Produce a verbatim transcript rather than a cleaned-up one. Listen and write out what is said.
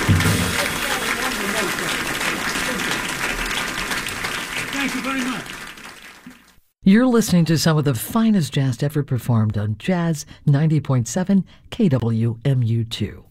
Thank you very much. You're listening to some of the finest jazz ever performed on Jazz ninety point seven K W M U two.